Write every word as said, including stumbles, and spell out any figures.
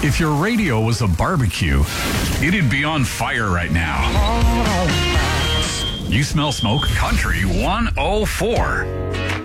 If your radio was a barbecue, it'd be on fire right now. You smell smoke? Country one oh four.